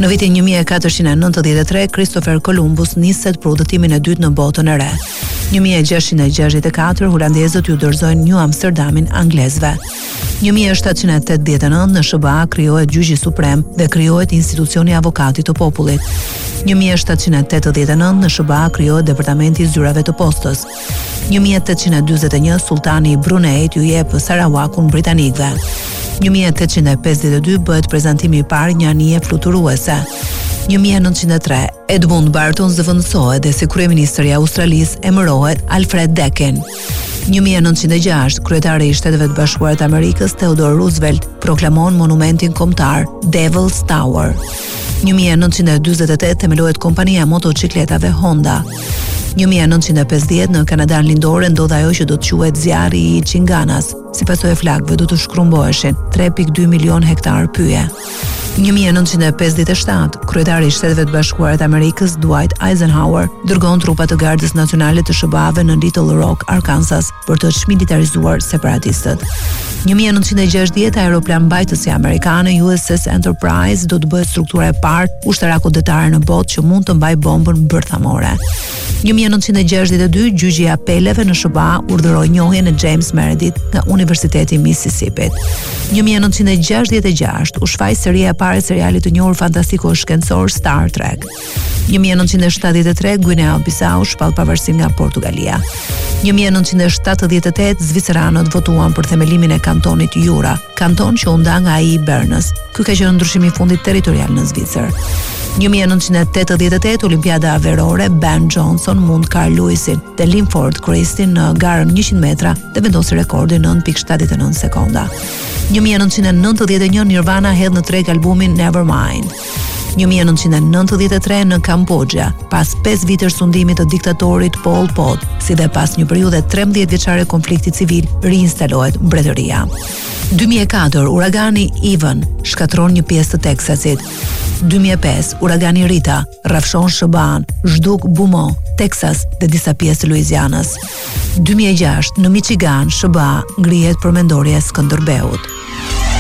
Në vitin 1493, Christopher Columbus niset për udhëtimin e dytë në botën e re. 1664, holandezët ju dorëzojnë New Amsterdamin anglezëve. 1789 në SBA krijohet Gjyqi Suprem dhe krijohet institucioni i avokatit të popullit. 1789 në SBA krijohet Departamenti i Zyrave të Postës. 1841 sultani i Bruneit ju jep Sarawakun britanikëve. 1852 bëhet prezantimi i parë një anije fluturuese. 1903 Edmund Barton zëvendësohet dhe si kryeministër i Australisë emërohet Alfred Deakin. 1906 kryetari i Shteteve të Bashkuara të Amerikës Theodore Roosevelt proklamon monumentin kombëtar Devil's Tower. 1948 themelohet kompania e motocikletave Honda. 1950 në Kanadan lindore ndodh ajo që do të quhet zjarri i Chinganas. Si pasojë flakëve do të shkrumboheshin 3.2 milion hektar pyje. 1957 kryetari i Shteteve të Bashkuara të Amerikës Dwight Eisenhower dërgon trupa të Gardës Nacionale të SBA-ve në Little Rock, Arkansas për të çmilitarizuar separatistët. 1960 aeroplan mbajtësi amerikane USS Enterprise do të bëhet struktura e parë ushtarakudetare në botë që mund të mbajë bombën bërthamore. 1962 gjyqi i apeleve në SBA urdhëroi njohjen e James Meredith nga Universiteti i Mississippit. 1966 u shfaq seria e parë e serialit të njohur fantastiko shkencor Star Trek. 1973 Guinea-Bissau shpall pavarësinë nga Portugalia. 1978 zviceranët votuan për themelimin e kantonit Jura, kanton që u nda nga ai i Bernës. Ky ka qenë ndryshimi i fundit territorial në Zvicër. 1988 Olimpiada Averore, Ben Johnson mund Carl Lewisin dhe Linford Christin në garën 100 metra dhe vendosi rekordin 9.79 sekonda. 1991 Nirvana hedh në treg albumin Nevermind. 1993 në Kambodja, pas 5 vitësh sundimit të diktatorit Pol Pot, si dhe pas një periudhe 13 vjeçare konflikti civil, riinstalohet mbretëria. 2004 uragani Ivan shkatron një pjesë të Teksasit. 2005 uragani Rita rrafshon SBA-n, zhduk Beaumont, Texas dhe disa pjesë të Louisianës. 2006 në Michigan SBA ngrihet përmendorja e Skënderbeut.